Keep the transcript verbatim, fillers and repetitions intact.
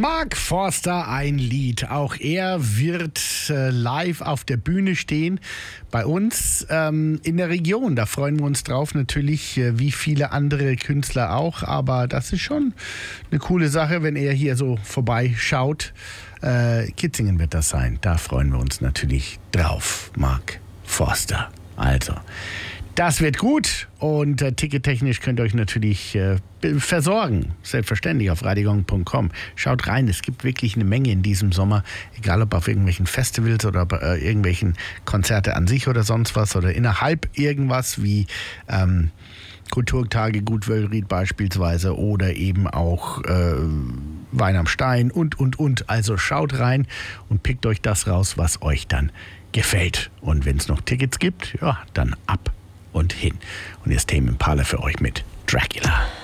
Mark Forster, ein Lied. Auch er wird äh, live auf der Bühne stehen bei uns ähm, in der Region. Da freuen wir uns drauf, natürlich äh, wie viele andere Künstler auch. Aber das ist schon eine coole Sache, wenn er hier so vorbeischaut. Äh, Kitzingen wird das sein. Da freuen wir uns natürlich drauf, Mark Forster. Also, das wird gut und äh, tickettechnisch könnt ihr euch natürlich äh, versorgen. Selbstverständlich auf radiogong punkt com. Schaut rein, es gibt wirklich eine Menge in diesem Sommer. Egal ob auf irgendwelchen Festivals oder bei äh, irgendwelchen Konzerte an sich oder sonst was oder innerhalb irgendwas wie ähm, Kulturtage Gut-Wöllried beispielsweise oder eben auch äh, Wein am Stein und, und, und. Also schaut rein und pickt euch das raus, was euch dann gefällt. Und wenn es noch Tickets gibt, ja, dann ab und hin. Und jetzt Tame Impala für euch mit Dracula.